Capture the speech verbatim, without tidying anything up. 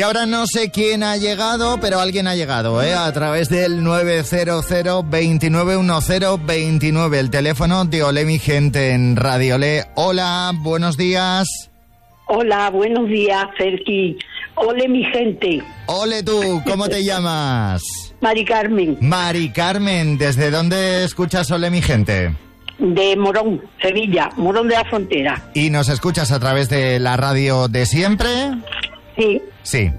Y ahora no sé quién ha llegado, pero alguien ha llegado, ¿eh? A través del nueve cero cero, veintinueve diez, veintinueve, el teléfono de Olé mi gente en Radio Olé. Hola, buenos días. Hola, buenos días, Sergi. Olé mi gente. Ole tú, ¿cómo te llamas? Mari Carmen. Mari Carmen, ¿desde dónde escuchas Olé mi gente? De Morón, Sevilla, Morón de la Frontera. ¿Y nos escuchas a través de la radio de siempre? Sí. Sí,